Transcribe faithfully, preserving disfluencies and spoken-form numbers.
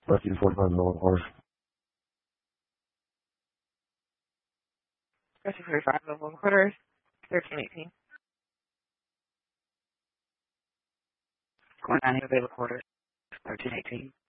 Rescue forty-five Nolan Horse. Rescue forty-five, Nolan Quarters, thirteen eighteen. Going on available quarters, thirteen eighteen.